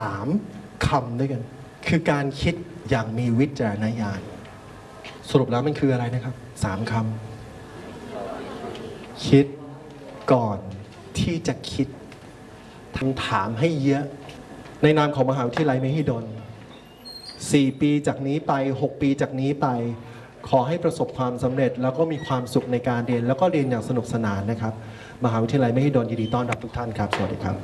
3คำด้วยกันคือการคิดอย่างมีวิจารณญาณสรุปแล้วมันคืออะไรนะครับ3คำคิดก่อนที่จะคิดคำถามให้เยอะในนามของมหาวิทยาลัยมหิดล4 ปีจากนี้ไป6 ปีจากนี้ไปขอให้ประสบความสำเร็จแล้วก็มีความสุขในการเรียนแล้วก็เรียนอย่างสนุกสนานนะครับมหาวิทยาลัยมหิดลยินดีต้อนรับทุกท่านครับสวัสดีครับ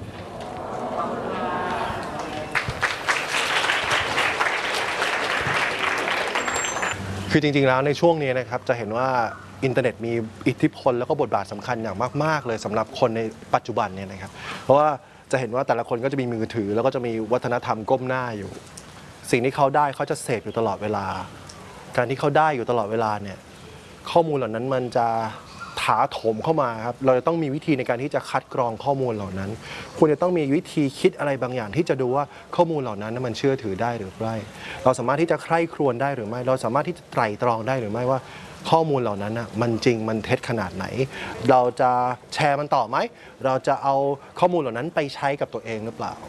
คือจริงๆแล้วในช่วงนี้นะครับจะเห็นว่าอินเทอร์เน็ตมีอิทธิพลแล้วก็บทบาทสำคัญอย่างมากๆเลยสำหรับคนในปัจจุบันเนี่ยนะครับเพราะว่าจะเห็นว่าแต่ละคนก็จะมีมือถือแล้วก็จะมีวัฒนธรรมก้มหน้าอยู่สิ่งที่เขาได้เขาจะเสพอยู่ตลอดเวลาการที่เขาได้อยู่ตลอดเวลาเนี่ยข้อมูลเหล่านั้นมันจะถาโถมเข้ามาครับเราจะต้องมีวิธีในการที่จะคัดกรองข้อมูลเหล่านั้นควรจะต้องมีวิธีคิดอะไรบางอย่างที่จะดูว่าข้อมูลเหล่านั้นมันเชื่อถือได้หรือไม่เราสามารถที่จะใคร่ครวญได้หรือไม่เราสามารถที่จะไตร่ตรองได้หรือไม่ว่าข้อมูลเหล่านั้นมันจริงมันเท็จขนาดไหนเราจะแชร์มันต่อไหมเราจะเอาข้อมูลเหล่านั้นไปใช้กับตัวเองหรือเปล่า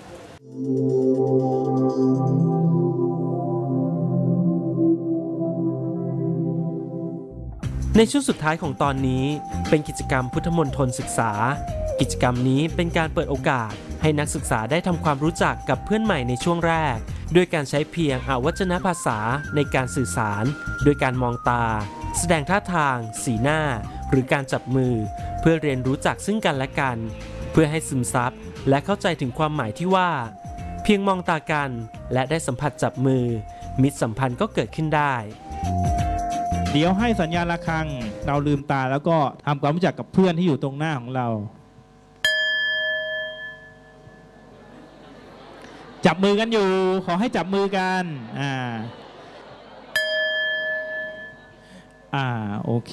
ในช่วงสุดท้ายของตอนนี้เป็นกิจกรรมพุทธมณฑลศึกษากิจกรรมนี้เป็นการเปิดโอกาสให้นักศึกษาได้ทำความรู้จักกับเพื่อนใหม่ในช่วงแรกด้วยการใช้เพียงอวัจนภาษาในการสื่อสารโดยการมองตาแสดงท่าทางสีหน้าหรือการจับมือเพื่อเรียนรู้จักซึ่งกันและกันเพื่อให้ซึมซับและเข้าใจถึงความหมายที่ว่าเพียงมองตากันและได้สัมผัสจับมือมิตรสัมพันธ์ก็เกิดขึ้นได้เดี๋ยวให้สัญญาณระฆังเราลืมตาแล้วก็ทำความรู้จักกับเพื่อนที่อยู่ตรงหน้าของเราจับมือกันอยู่ขอให้จับมือกันโอเค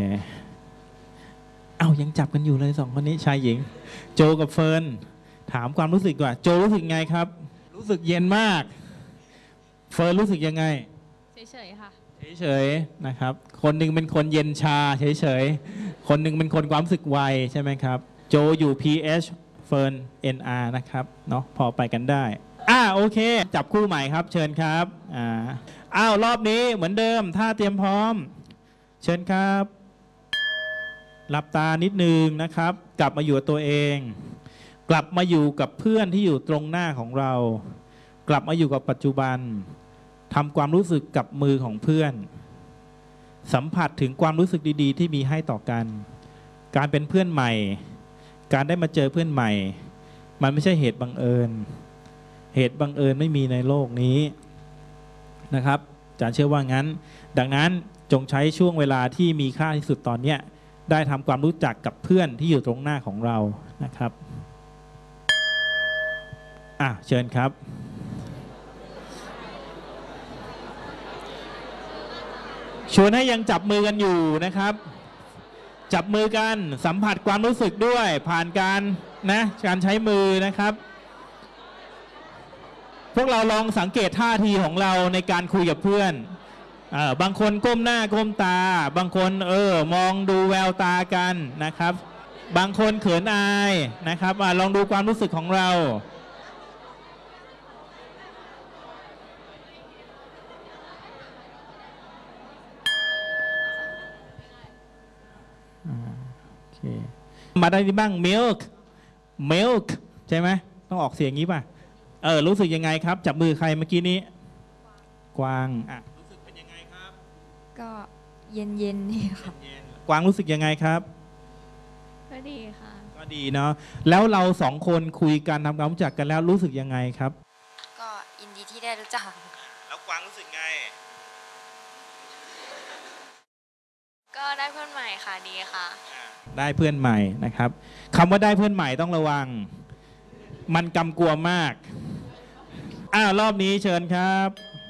ยังจับกันอยู่เลย2 คนนี้ชายหญิงโจกับเฟิร์นถามความรู้สึกก่อนโจรู้สึกไงครับรู้สึกเย็นมากเฟิร์นรู้สึกยังไงเฉยๆค่ะเฉยๆนะครับคนหนึ่งเป็นคนเย็นชาเฉยๆคนหนึ่งเป็นคนความรู้สึกไวใช่ไหมครับโจอยู่ PH เฟิร์น NR นะครับเนาะพอไปกันได้โอเคจับคู่ใหม่ครับเชิญครับรอบนี้เหมือนเดิมถ้าเตรียมพร้อมเชิญครับหลับตานิดนึงนะครับกลับมาอยู่ตัวเองกลับมาอยู่กับเพื่อนที่อยู่ตรงหน้าของเรากลับมาอยู่กับปัจจุบันทำความรู้สึกกับมือของเพื่อนสัมผัสถึงความรู้สึกดีๆที่มีให้ต่อกันการเป็นเพื่อนใหม่การได้มาเจอเพื่อนใหม่มันไม่ใช่เหตุบังเอิญเหตุบังเอิญไม่มีในโลกนี้นะครับอาจารย์เชื่อว่างั้นดังนั้นจงใช้ช่วงเวลาที่มีค่าที่สุดตอนนี้ได้ทำความรู้จักกับเพื่อนที่อยู่ตรงหน้าของเรานะครับเชิญครับชวนให้ยังจับมือกันอยู่นะครับจับมือกันสัมผัสความรู้สึกด้วยผ่านการใช้มือนะครับพวกเราลองสังเกตท่าทีของเราในการคุยกับเพื่อนบางคนก้มหน้าก้มตาบางคนมองดูแววตากันนะครับบางคนเขินอายนะครับลองดูความรู้สึกของเรามาได้ที่บ้าง milk ใช่ไหมต้องออกเสียงงี้ป่ะรู้สึกยังไงครับจับมือใครเมื่อกี้นี้กวางรู้สึกเป็นยังไงครับก็เย็นๆนี่ค่ะกวางรู้สึกยังไงครับก็ดีค่ะก็ดีเนาะแล้วเรา2 คนคุยกันทำความรู้จักกันแล้วรู้สึกยังไงครับก็ยินดีที่ได้รู้จักแล้วกวางรู้สึกไงก็ได้เพื่อนใหม่ค่ะดีค่ะได้เพื่อนใหม่นะครับคำว่าได้เพื่อนใหม่ต้องระวังมันกำกวมมากรอบนี้เชิญครับ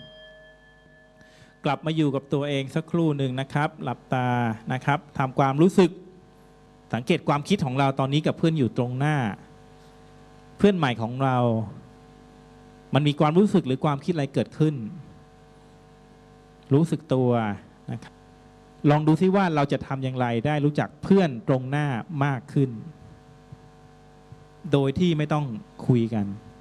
กลับมาอยู่กับตัวเองสักครู่หนึ่งนะครับหลับตานะครับทำความรู้สึกสังเกตความคิดของเราตอนนี้กับเพื่อนอยู่ตรงหน้าเพื่อนใหม่ของเรามันมีความรู้สึกหรือความคิดอะไรเกิดขึ้นรู้สึกตัวนะครับลองดูซิว่าเราจะทำอย่างไรได้รู้จักเพื่อนตรงหน้ามากขึ้นโดยที่ไม่ต้องคุยกัน